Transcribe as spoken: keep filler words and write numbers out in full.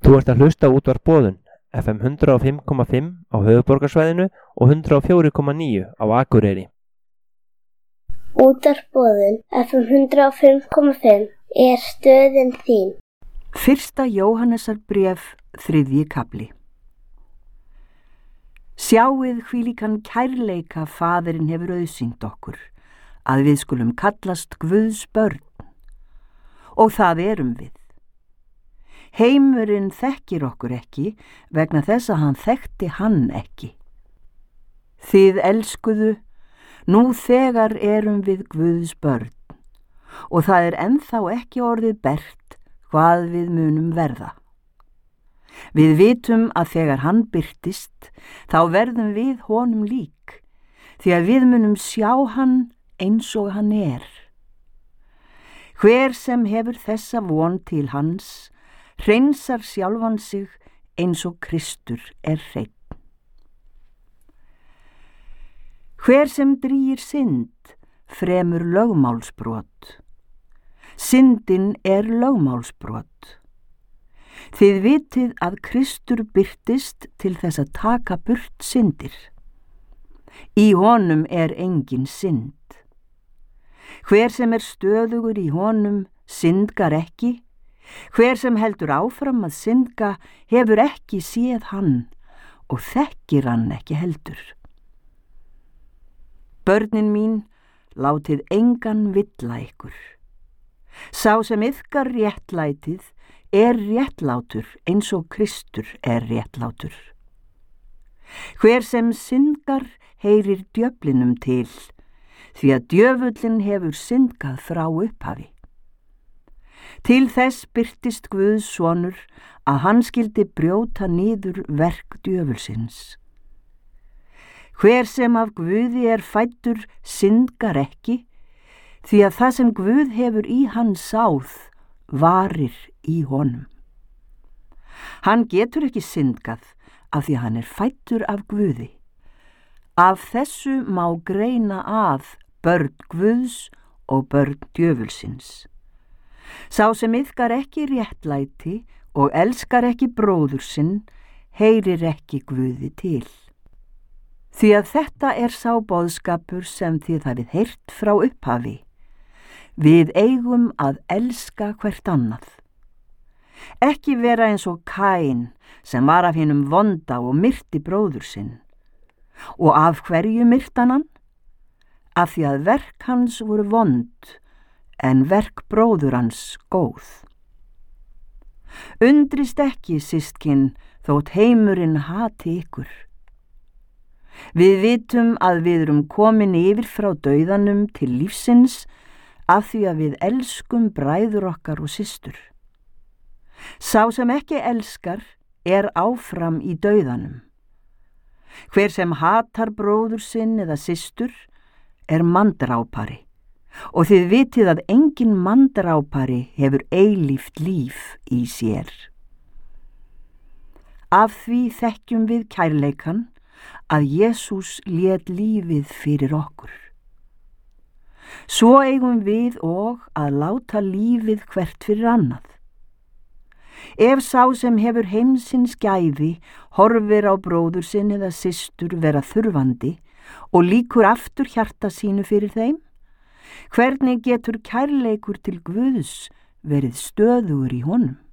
Þú ert að hlusta á Útvarp Boðun, F M hundrað og fimm komma fimm á höfuðborgarsvæðinu og hundrað og fjögur komma níu á Akureyri. Útvarp Boðun, F M hundrað og fimm komma fimm er stöðin þín. Fyrsta Jóhannesarbréf, þriðji kafli. Sjáið hvílíkan kærleika Faðirinn hefur auðsýnt okkur, að við skulum kallast Guðs börn, og það erum við. Heimurinn þekkir okkur ekki vegna þess að hann þekkti hann ekki. Þið elskuðu, nú þegar erum við Guðs börn, og það er ennþá ekki orðið bert hvað við munum verða. Við vitum að þegar hann birtist, þá verðum við honum lík, því að við munum sjá hann eins og hann er. Hver sem hefur þessa von til hans, hreinsar sjálfan sig eins og Kristur er hreinn. Hver sem drýgir synd, fremur lögmálsbrot. Syndin er lögmálsbrot. Þið vitið að Kristur birtist til þess að taka burt syndir. Í honum er engin synd. Hver sem er stöðugur í honum syndgar ekki. Hver sem heldur áfram að syndga hefur ekki séð hann og þekkir hann ekki heldur. Börnin mín, látið engan villa ykkur. Sá sem yðkar réttlætið er réttlátur eins og Kristur er réttlátur. Hver sem syndgar heyrir djöflinum til, því að djöfullin hefur syndgað frá upphafi. Til þess birtist Guðs sonur að hann skyldi brjóta niður verk djöfulsins. Hver sem af Guði er fæddur syndgar ekki, því að það sem Guð hefur í hann sáð varir í honum. Hann getur ekki syndgað af því að hann er fæddur af Guði. Af þessu má greina að börn Guðs og börn djöfulsins. Sá sem yðkar ekki réttlæti og elskar ekki bróður sinn, heyrir ekki Guði til. Því að þetta er sá boðskapur sem þið hafið heyrt frá upphafi. Við eigum að elska hvert annað. Ekki vera eins og Kain sem var af hinum vonda og myrti bróður sinn. Og af hverju myrti hann? Af því að verk hans voru vond, en verk bróður hans góð. Undrist ekki, systkin, þótt heimurinn hati ykkur. Við vitum að við erum komin yfir frá dauðanum til lífsins af því að við elskum bræður okkar og systur. Sá sem ekki elskar er áfram í dauðanum. Hver sem hatar bróður sinn eða systur er manndrápari, og þið vitið að engin manndrápari hefur eilíft líf í sér. Af því þekkjum við kærleikan að Jesús lét lífið fyrir okkur. Svo eigum við og að láta lífið hvert fyrir annað. Ef sá sem hefur heimsins gæði horfir á bróður sinn eða systur vera þurfandi og líkur aftur hjarta sínu fyrir þeim, hvernig getur kærleikur til Guðs verið stöðugur í honum?